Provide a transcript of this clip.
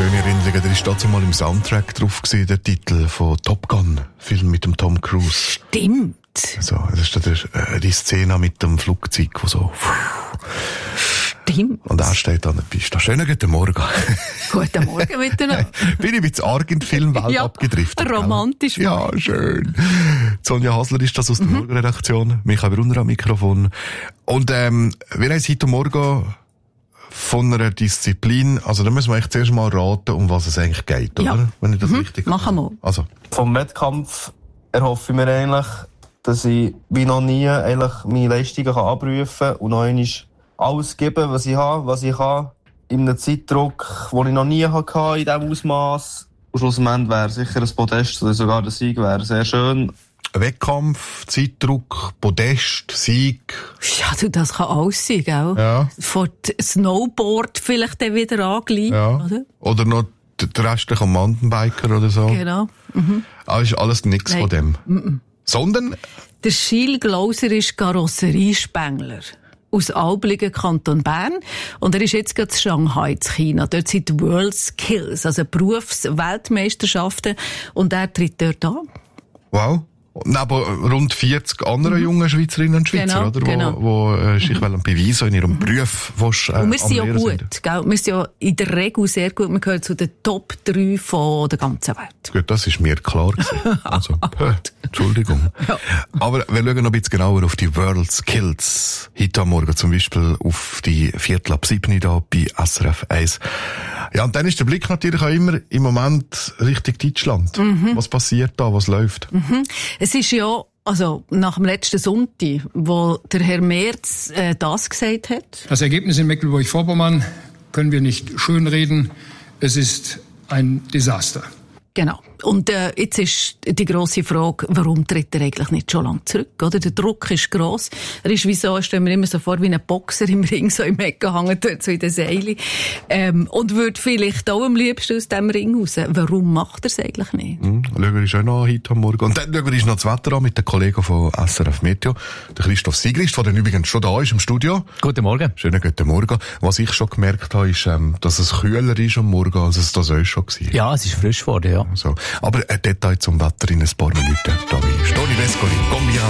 schöne Erinnerungen. Der ist dazu mal im Soundtrack drauf gewesen, der Titel von Top Gun, Film mit dem Tom Cruise. Stimmt. So, das ist die Szene mit dem Flugzeug, wo so... Stimmt. Und er steht an der Piste. Schönen guten Morgen. Guten Morgen miteinander. Bin ich ein bisschen arg in die Filmwelt abgedriftet. Romantisch. Ja, schön. Sonja Hasler ist das aus der Morgenredaktion. Michael Brunner am Mikrofon. Und wir haben heute Morgen von einer Disziplin, also da müssen wir echt zuerst mal raten, um was es eigentlich geht, oder? Ja. Wenn ich das richtig machen wir. Also. Vom Wettkampf erhoffe ich mir eigentlich, dass ich wie noch nie eigentlich meine Leistungen abrufen kann und noch einmal alles geben, was ich habe, was ich kann, in einem Zeitdruck, den ich noch nie hatte, in diesem Ausmaß. Und schlussendlich wäre sicher ein Podest oder sogar der Sieg wäre sehr schön. Wettkampf, Zeitdruck, Podest, Sieg. Ja, du, das kann alles sein, gell? Ja. Von Snowboard vielleicht dann wieder angleichen, Ja. oder? Oder noch der restliche Mountainbiker oder so. Genau. Aber ist alles nichts von dem. Sondern... Der Gilles Glauser ist Karosseriespengler aus Aubligen, Kanton Bern. Und er ist jetzt gerade in Shanghai, in China. Dort sind die World Skills, also Berufsweltmeisterschaften. Und er tritt dort an. Wow. Neben rund 40 anderen jungen Schweizerinnen und Schweizer, Genau, oder? Die sich beweisen in ihrem Beruf, wo und wir sind ja gut, gell? Wir sind ja in der Regel sehr gut. Wir gehören zu den Top 3 von der ganzen Welt. Gut, das ist mir klar gewesen. Also, Entschuldigung. Ja. Aber wir schauen noch ein bisschen genauer auf die World Skills. Heute am Morgen zum Beispiel auf die 6:45 da bei SRF 1. Ja, und dann ist der Blick natürlich auch immer im Moment Richtung Deutschland. Was passiert da? Was läuft? Es ist ja, also nach dem letzten Sonntag, wo der Herr Merz das gesagt hat. Das Ergebnis in Mecklenburg-Vorpommern können wir nicht schönreden. Es ist ein Desaster. Genau. Und jetzt ist die grosse Frage, warum tritt er eigentlich nicht schon lange zurück? Oder? Der Druck ist gross. Er ist wieso, stellen wir immer so vor, wie ein Boxer im Ring, so im Ecken hängen, dort so in den Seilen. Und würde vielleicht auch am liebsten aus dem Ring raus. Warum macht er es eigentlich nicht? Schauen wir schon noch heute am Morgen. Und dann schauen wir noch das Wetter an mit den Kollegen von SRF Meteo. Der Christoph Sigrist, der übrigens schon da ist im Studio. Guten Morgen. Schönen guten Morgen. Was ich schon gemerkt habe, ist, dass es kühler ist am Morgen, als es das auch schon war. Ja, es ist frisch geworden, ja. So. Aber ein Detail zum Wetter in ein paar Minuten. Da wie Stoni Vescoli, Combia.